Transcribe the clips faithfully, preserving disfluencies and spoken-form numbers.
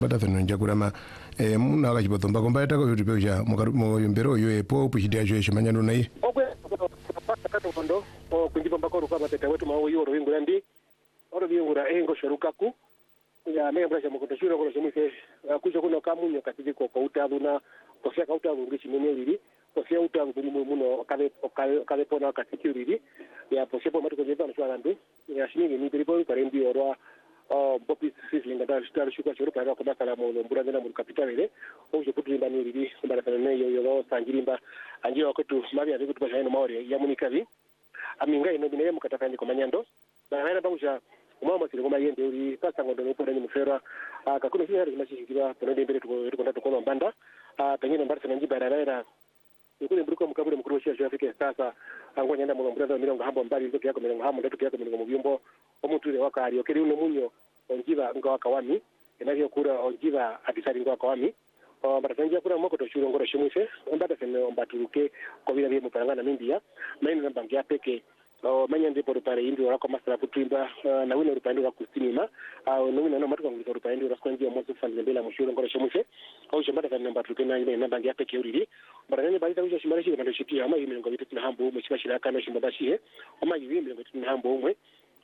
bata feno njakurama eh muna ka chibotomba komba yatako yuti peja mu mbero yo epo puchidia jo shimanyano nayi okwe pata kato kondo o kunjipa mbakoro kwa matete wetu mawo yoro wingu ndi oro biyungura engo shorukaku ya me brasha mukoto shuro ko shimuse kujo kuno kamunyo katiji ko utaduna kosia ka utaduna ngichi meneliri kosia utaduna muno kale kale pona katikiriri ya posepo matiko jeba na shwala ndu ya shiningi ni biribo karendi orwa uh bopi sislinga da star shuka churu para ko bakala mo mbura ngena mu kapitale o je kutu ndani riri mbara kana yo yo sangirimba anji wakutu mabi ari kutu bashano maori ya munikavi aminga ino binere mukatafanye ko manyando na hana bangusha umama sire ngoma yende uri pasa ngondo no pona ni mufera akakuno shi hari mashishikira pona ndembere tuko tuko ndatu ko mbanda pengine mbara sana njibara raira ikule mburuko mukabule mukuru wa shia Afrika sasa angonya nda mu mbura mirongo hambo mbali ndoto yako mirongo hambo ndoto yako mirongo mubiyombo omuture wakari okeri uno munyo onjiba nga wakawami enavyo kura onjiba atisari nga wakawami o batangia kura moko to shuro ngoro shimuse ombata sene ombaturuke ko bila bye mupangana mindia maina namba ya peke o manya ndipo rupare indi wako masala kutimba na wino rupande wa kusinima au no wino no matuka ngito rupande wa skonji ya mozo fande bila mushuro ngoro shimuse au shambata sene ombaturuke na ile namba ya peke uriri barani bali tawisha shimara shi ndo shitia ama yimi ngo bitu na hambo mu shibashira kana shimbaba shihe ama yimi ngo bitu na hambo umwe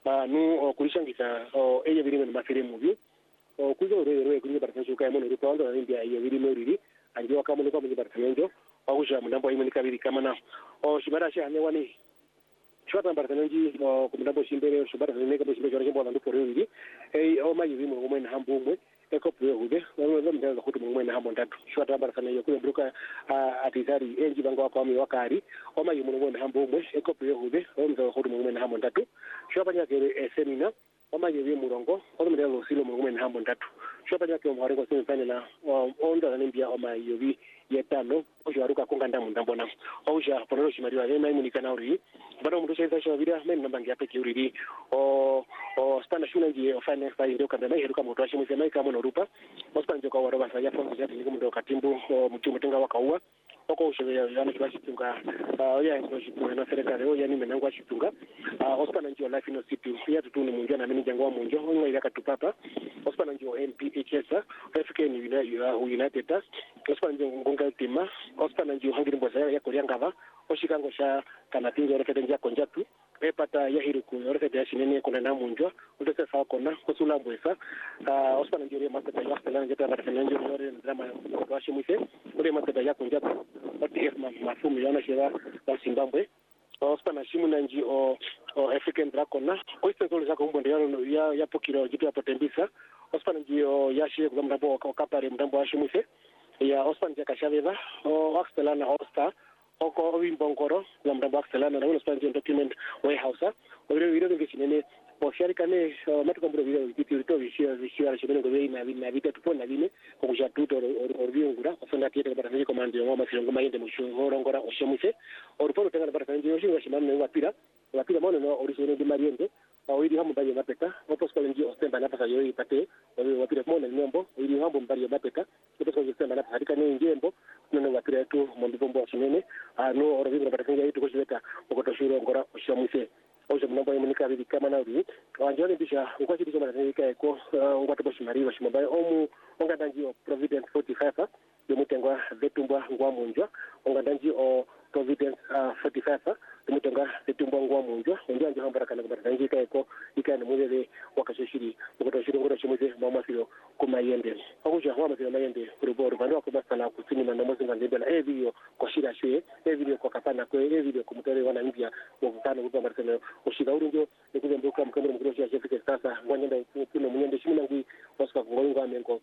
nu kulishangisa eye birime na mafire mubi kuzo rero rero kunye barasho kai mono rupando na India iyo birime riri angiwa kama ni kwa munye barasho wakusha mnambo yimi kabiri kama na o shibara shi ane wani shwata barasho ko mnambo shimbere shibara ne kama shimbere jombo na ndupore riri eh o mayi birime ngo mena hambo umwe eko pwe ube wano ndo mndaza kutu ngo mena hambo ndatu shwata barasho yo kuyo bruka atizari enji bangwa kwa mi wakari o mayi ngo mena hambo umwe eko pwe ube o mndaza kutu ngo mena hambo ndatu shwapanya ke semina omaje bi murongo ono mdelo silo mungume na hambo ndatu shwapanya ke omharengo semifanya na onda na nimbia oma yobi yetano ojo aruka konganda mundambo na oja ponoro shimariwa ema imunika na uri bado mtu shaiza shawira men nambangi ape ki uri o o spana shuna ngi o finance by ndio kanda mai heruka mtu ashimu sema kama no rupa ospana joka waro basa ya fonzi ya tingu mtu katimbu mtu mtenga wakaua oko ushewe yana kibashitunga oya ndio shitunga na serikali oya ni menangwa shitunga ospana ndio life no city ya tutuni munjo na mimi jangwa munjo ngo ile katupapa ospana ndio M P H S African United ospana ndio ngonga tima ospana ndio hangiri mboza ya kolia ngava oshikango sha kana tingo rekete nja konjatu epata yahiru ku rekete yashinene kuna na munjo utose fa kona kusula mbwesa ospana ndio ya masata ya kala njeta na tena ndio yore drama kwa shimuse ule masata ya konjatu oti efma mafumu yana shira wa Zimbabwe ospana shimu nanji o African Dracona oyise zole zako mbonde ya ya pokiro jitu hapo tembisa ospana ndio yashie kwa mdambo okapare mdambo ashimuse ya ospana ndio kashaveva o axtelana hosta oko obimbongoro na mdambo axtelana na ospana ndio document warehouse oire wiro ngishinene boshari kane matuka mburo wiro bitu to vishia vishia shibene ngo na na vita tupona bine okuja tuto orbiungura osonda tiete bara ndio komando ngoma silongo mayende mushoro ngora oshemuse oruporo tengana bara ndio shinga shimane wapira wapira mono no orisone di mariende oiri hamu baye mapeka opos ndio ostemba na pasa yoi pate wapira mono nembo oiri hamu baye mapeka opos ostemba na pasa kane njembo nono wapira tu mondo bombo shinene no orbiungura bara ndio itu koshweka okotoshuro ngora oshemuse oje mnambo yemunika bibi kama na uri wanjone bisha ukwati bisha maranika eko ngwata boshimari bashimbaye omu ongadanji o Providence forty-five yomutengwa vetumbwa ngwa munjwa ongadanji o Providence forty-five yomutengwa vetumbwa ngwa munjwa onjanje hambara kana kubatanji eko ikane muzele wakashishiri ngotoshiri ngoro chimuze mama silo kumayende okuja hwa mazilo mayende kuruboro bando ko basala kusini na mozi ngandebela e video ko shira shwe e video ko kapana ko e video ko mutare wana India ngokana kuba marselo oshira urunjo ekuzembuka mkamera mukuru ya Afrika sasa ngwanyenda kuno munyende shimuna ngwi osika ngoyinga amengo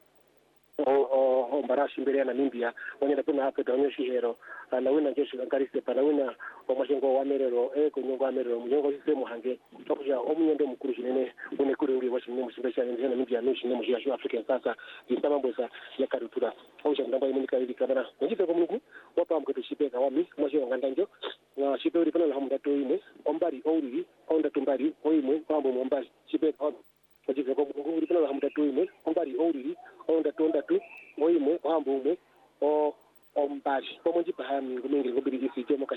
o o mbarashi mbere ya Namibia wanyenda kuna hapo taonyeshi hero na wina jeshi ngarise pana wina o mashengo wa merero e kunyongo wa merero munyongo sisemu hange okuja omunyende mukuru shinene une kuri uri washi nemu special in Namibia no shinemu ya Afrika sasa yisama mbosa ya karutura okuja ndamba imunika hivi kabana njipe ko mungu wapa mketo shipeka wami mwashe ngandanjo na shipe uri pana hamda to ine ombari ouri onda tumbari oimwe kwambo mombari shipe ojive ko mungu uri pana hamda to ine ombari ouri onda tonda tu oimwe kwambo umwe o ombari ko munji pahami ngumengere ngobiri sije mo